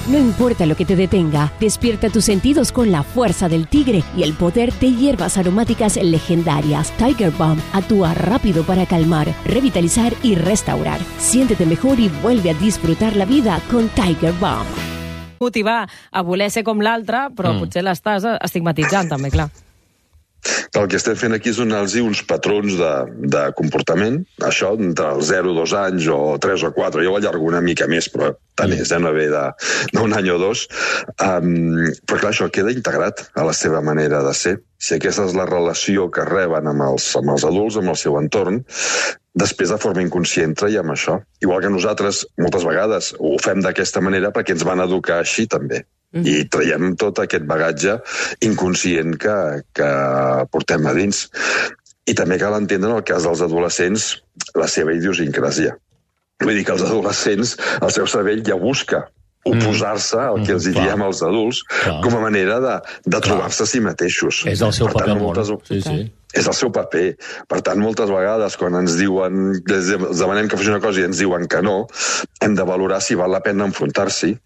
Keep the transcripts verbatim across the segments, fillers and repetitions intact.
No importa lo que te detenga, despierta tus sentidos con la fuerza del tigre y el poder de hierbas aromáticas legendarias. Tiger Balm actúa rápido para calmar, revitalizar y restaurar. Siéntete mejor y vuelve a disfrutar la vida con Tiger Balm. Motivar a voler ser com l'altre, però mm. potser l'estàs estigmatitzant, també, clar. El que estem fent aquí és donar-los uns patrons de, de comportament, això entre els zero, dos anys o tres o quatre, jo ho allargo una mica més, però tant és, eh? No ve d'un any o dos. Um, però clar, això queda integrat a la seva manera de ser. Si aquesta és la relació que reben amb els, amb els adults, amb el seu entorn, després de forma inconscient traiem això. Igual que nosaltres moltes vegades ho fem d'aquesta manera perquè ens van educar així també. I traiem tot aquest bagatge inconscient que, que portem a dins. I també cal entendre, en el cas dels adolescents, la seva idiosincràsia. Vull dir que els adolescents, el seu cervell ja busca oposar-se al que els hi diem als adults com a manera de, de trobar-se a si mateixos. És el seu paper al món. Sí, sí. És el seu paper. Per tant, moltes vegades, quan ens diuen, els demanem que facin una cosa i ens diuen que no, hem de valorar si val la pena enfrontar-s'hi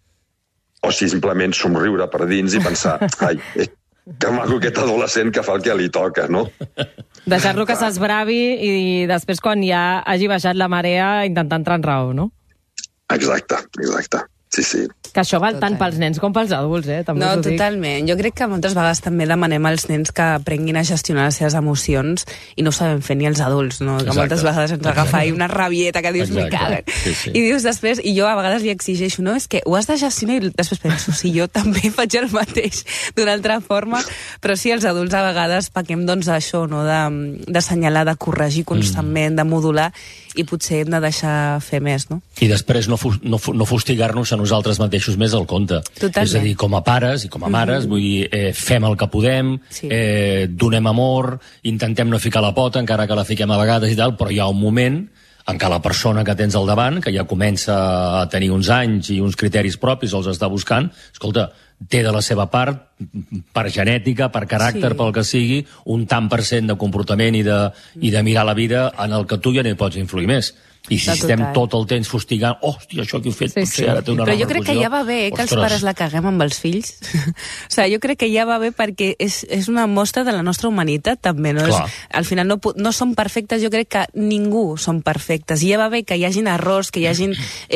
o simplement somriure per dins i pensar, ai, que maco aquest adolescent que fa el que li toca, no? Deixar-lo que s'esbravi i després, quan ja hagi baixat la marea, intentar entrar en raó, no? Exacte, exacte. Sí, sí. Que això val tant pels nens com pels adults, eh? També no, totalment. Jo crec que moltes vegades també demanem als nens que aprenguin a gestionar les seves emocions i no ho sabem fer ni els adults, no? Que moltes vegades ens agafa una rabieta que dius, me caguen. Sí, sí. I dius després, i jo a vegades li exigeixo, no, és que ho has de gestionar, i després penso, sí, jo també faig el mateix d'una altra forma, però sí, els adults a vegades pequem doncs això, no? D'assenyalar, de, de corregir constantment, mm. de modular, i potser hem de deixar fer més, no? I després no, no, no fustigar-nos a nosaltres mateixos més al compte. Totalment. És a dir, com a pares i com a mares, mm-hmm. vull dir, eh, fem el que podem, sí. eh, donem amor, intentem no ficar la pota, encara que la fiquem a vegades i tal, però hi ha un moment en què la persona que tens al davant, que ja comença a tenir uns anys i uns criteris propis, els està buscant, escolta, té de la seva part, per genètica, per caràcter, sí. pel que sigui, un tant per cent de comportament i de, i de mirar la vida en el que tu ja no hi pots influir més. I si estem tot el temps fustigant, hòstia, això que he fet, sí, potser sí. ara té una Però repercussió. jo crec que ja va bé eh, que els pares la caguem amb els fills. O sigui, jo crec que ja va bé perquè és, és una mostra de la nostra humanitat, també. No? És, al final no, no som perfectes, jo crec que ningú som perfectes. I ja va bé que hi hagin errors, que hi hagin...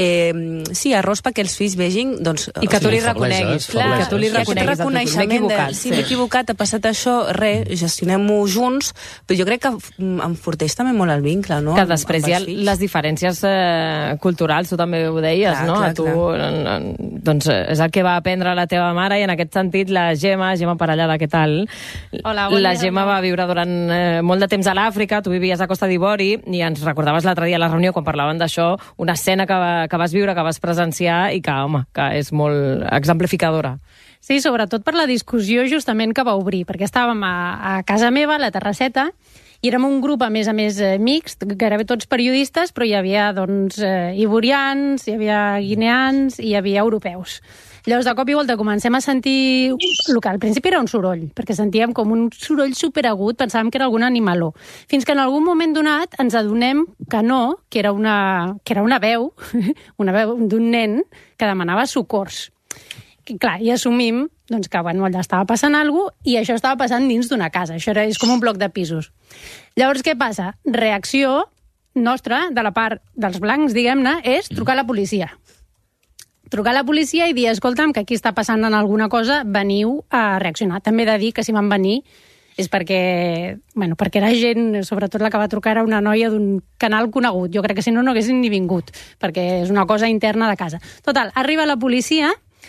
Eh, sí, errors perquè els fills vegin... Doncs, I que tu li reconeguis. Clar, que tu li reconeguis. Reconeixement de, sí, m'he equivocat, ha passat això, res, gestionem-ho junts, però jo crec que enforteix també molt el vincle, no? Que després hi ha les diferències eh, culturals, tu també ho deies, clar, no? Clar, tu, en, en, doncs és el que va aprendre la teva mare i en aquest sentit la Gemma, Gemma Parellada, què tal? Hola, bon la dia, Gemma va viure durant eh, molt de temps a l'Àfrica, tu vivies a Costa d'Ivori i ens recordaves l'altre dia a la reunió quan parlaven d'això, una escena que, va, que vas viure, que vas presenciar i que, home, que és molt exemplificadora. Sí, sobretot per la discussió justament que va obrir, perquè estàvem a, a casa meva, a la terrasseta, i érem un grup, a més a més, eh, mixt, gairebé tots periodistes, però hi havia, doncs, eh, ivorians, hi havia guineans i hi havia europeus. Llavors, de cop i volta, comencem a sentir... El que al principi era un soroll, perquè sentíem com un soroll superagut, pensàvem que era algun animaló. Fins que en algun moment donat ens adonem que no, que era una, que era una veu, una veu d'un nen que demanava socors. I, clar, i assumim doncs, que bueno, allà estava passant alguna cosa i això estava passant dins d'una casa. Això era, és com un bloc de pisos. Llavors, què passa? Reacció nostra, de la part dels blancs, diguem-ne, és trucar a la policia. Trucar a la policia i dir, escolta'm, que aquí està passant en alguna cosa, veniu a reaccionar. També he de dir que si van venir és perquè, bueno, perquè era gent, sobretot la que va trucar era una noia d'un canal conegut. Jo crec que si no, no haguessin ni vingut, perquè és una cosa interna de casa. Total, arriba la policia,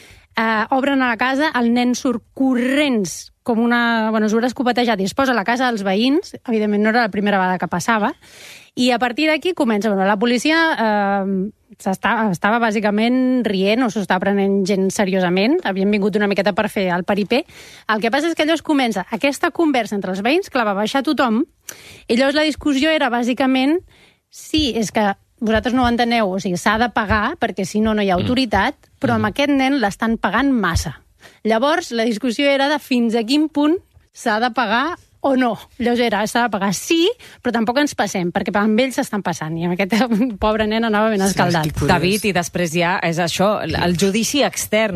Uh, obren a la casa, el nen surt corrents com una... Bueno, surt escopetejat i es posa a la casa dels veïns, evidentment no era la primera vegada que passava, i a partir d'aquí comença... Bueno, la policia uh, estava, estava bàsicament rient o s'ho estava prenent gent seriosament, havien vingut una miqueta per fer el paripé. El que passa és que llavors comença aquesta conversa entre els veïns, que la va baixar tothom, i llavors la discussió era bàsicament sí, és que vosaltres no ho enteneu, o sigui, s'ha de pagar perquè si no, no hi ha autoritat, però amb aquest nen l'estan pagant massa. Llavors, la discussió era de fins a quin punt s'ha de pagar o no. Llavors era, s'ha de pagar sí, però tampoc ens passem, perquè amb ells s'estan passant, i amb aquest pobre nen anava ben escaldat. David, i després ja és això, el judici extern.